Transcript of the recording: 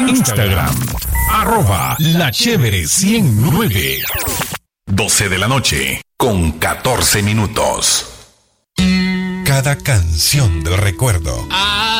Instagram, @lachévere109. 12 de la noche, con 14 minutos. Cada canción del recuerdo